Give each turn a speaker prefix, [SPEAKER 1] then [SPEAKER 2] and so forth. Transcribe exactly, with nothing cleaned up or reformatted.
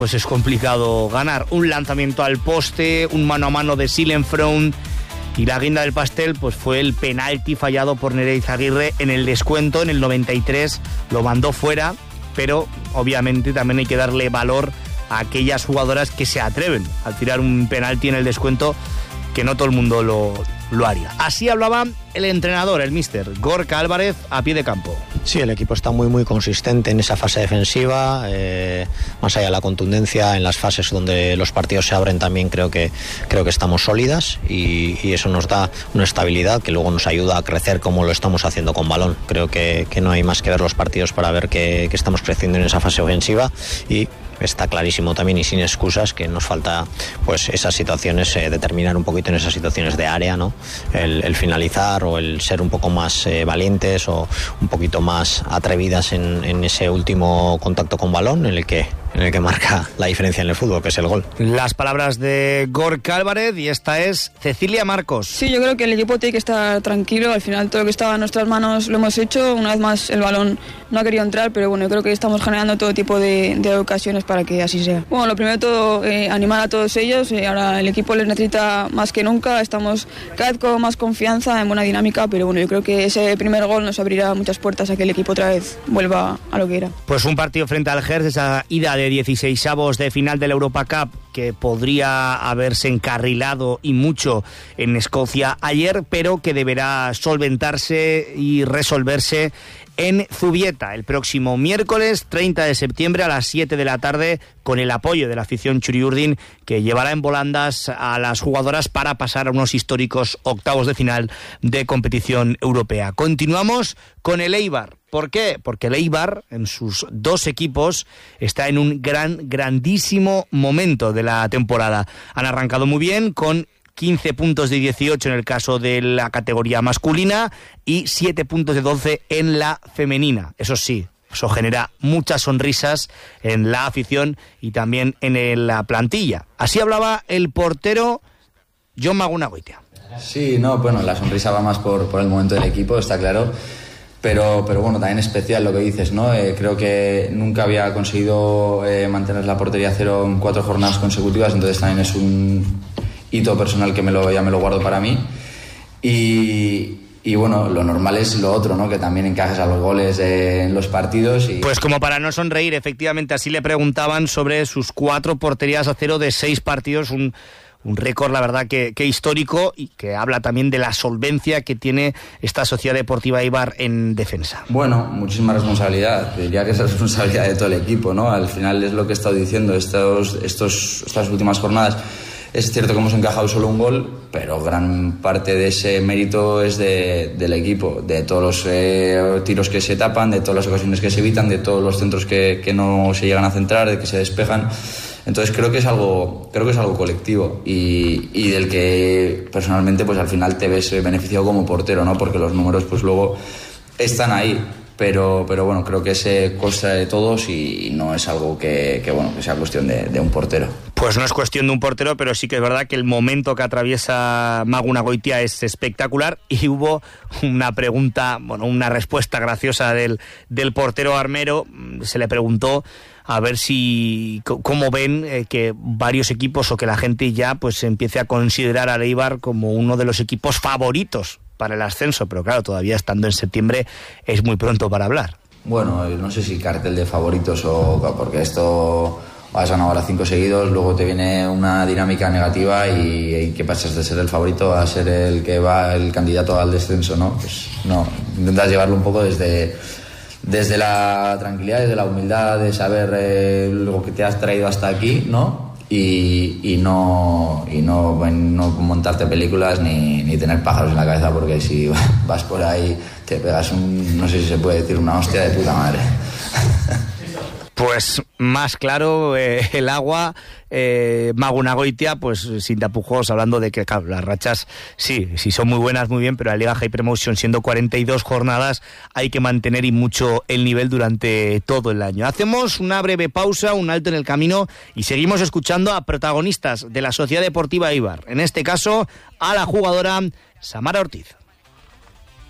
[SPEAKER 1] pues es complicado ganar. Un lanzamiento al poste, un mano a mano de Silentfront, y la guinda del pastel pues fue el penalti fallado por Nerea Izaguirre en el descuento, en el noventa y tres, lo mandó fuera, pero obviamente también hay que darle valor a aquellas jugadoras que se atreven a tirar un penalti en el descuento, que no todo el mundo lo, lo haría. Así hablaba el entrenador, el míster Gorka Álvarez, a pie de campo.
[SPEAKER 2] Sí, el equipo está muy muy consistente en esa fase defensiva, eh, más allá de la contundencia, en las fases donde los partidos se abren también creo que creo que estamos sólidas y, y eso nos da una estabilidad que luego nos ayuda a crecer como lo estamos haciendo con balón. Creo que, que no hay más que ver los partidos para ver que, que estamos creciendo en esa fase ofensiva, y está clarísimo también y sin excusas que nos falta pues esas situaciones, eh, determinar un poquito en esas situaciones de área, ¿no? El, el finalizar o el ser un poco más eh, valientes o un poquito más atrevidas en, en ese último contacto con balón en el que en el que marca la diferencia en el fútbol, que es el gol.
[SPEAKER 1] Las palabras de Gorka Álvarez, y esta es Cecilia Marcos.
[SPEAKER 3] Sí, yo creo que el equipo tiene que estar tranquilo. Al final todo lo que estaba en nuestras manos lo hemos hecho. Una vez más el balón no ha querido entrar, pero bueno, yo creo que estamos generando todo tipo de, de ocasiones para que así sea. Bueno, lo primero de todo, eh, animar a todos ellos. Eh, ahora el equipo les necesita más que nunca. Estamos cada vez con más confianza, en buena dinámica, pero bueno, yo creo que ese primer gol nos abrirá muchas puertas a que el equipo otra vez vuelva a lo que era.
[SPEAKER 1] Pues un partido frente al Gers, esa ida de dieciseisavos de final de la Europa Cup, que podría haberse encarrilado y mucho en Escocia ayer, pero que deberá solventarse y resolverse en Zubieta el próximo miércoles treinta de septiembre a las siete de la tarde, con el apoyo de la afición Txuri-Urdin, que llevará en volandas a las jugadoras para pasar a unos históricos octavos de final de competición europea. Continuamos con el Eibar. ¿Por qué? Porque el Eibar, en sus dos equipos, está en un gran, grandísimo momento de la temporada. Han arrancado muy bien, con quince puntos de dieciocho en el caso de la categoría masculina y siete puntos de doce en la femenina. Eso sí, eso genera muchas sonrisas en la afición y también en la plantilla. Así hablaba el portero Jon Magunagoitia.
[SPEAKER 4] Sí, no, bueno, la sonrisa va más por, por el momento del equipo, está claro. Pero, pero bueno, también especial lo que dices, ¿no? Eh, creo que nunca había conseguido eh, mantener la portería cero en cuatro jornadas consecutivas, entonces también es un hito personal que me lo, ya me lo guardo para mí. Y, y bueno, lo normal es lo otro, ¿no? Que también encajes a los goles eh, en los partidos. Y...
[SPEAKER 1] Pues como para no sonreír, efectivamente, así le preguntaban sobre sus cuatro porterías a cero de seis partidos, un... Un récord, la verdad, que, que histórico, y que habla también de la solvencia que tiene esta Sociedad Deportiva Eibar en defensa.
[SPEAKER 4] Bueno, muchísima responsabilidad. Diría que es la responsabilidad de todo el equipo, ¿no? Al final es lo que he estado diciendo estos, estos, estas últimas jornadas. Es cierto que hemos encajado solo un gol, pero gran parte de ese mérito es de, del equipo, de todos los eh, tiros que se tapan, de todas las ocasiones que se evitan, de todos los centros que, que no se llegan a centrar, de que se despejan. Entonces creo que es algo, creo que es algo colectivo y, y del que personalmente pues al final te ves beneficiado como portero, ¿no? Porque los números pues luego están ahí, pero, pero bueno, creo que se consta de todos y no es algo que, que bueno, que sea cuestión de, de un portero.
[SPEAKER 1] Pues no es cuestión de un portero, pero sí que es verdad que el momento que atraviesa Magunagoitia es espectacular, y hubo una pregunta, bueno, una respuesta graciosa del, del portero armero. Se le preguntó a ver si cómo ven eh, que varios equipos o que la gente ya pues empiece a considerar al Eibar como uno de los equipos favoritos para el ascenso, pero claro, todavía estando en septiembre es muy pronto para hablar.
[SPEAKER 4] Bueno, no sé si cartel de favoritos o porque esto has ganado ahora cinco seguidos, luego te viene una dinámica negativa y, y que pasas de ser el favorito a ser el que va el candidato al descenso, ¿no? Pues no, intentas llevarlo un poco desde desde la tranquilidad, desde la humildad de saber eh, lo que te has traído hasta aquí, ¿no? Y, y no y no, no montarte películas ni, ni tener pájaros en la cabeza, porque si vas por ahí te pegas un, no sé si se puede decir, una hostia de puta madre.
[SPEAKER 1] Pues más claro eh, el agua, eh, Magunagoitia, pues sin tapujos, hablando de que claro, las rachas sí, sí son muy buenas, muy bien, pero la Liga High Promotion, siendo cuarenta y dos jornadas, hay que mantener y mucho el nivel durante todo el año. Hacemos una breve pausa, un alto en el camino, y seguimos escuchando a protagonistas de la Sociedad Deportiva Eibar, en este caso a la jugadora Samara Ortiz.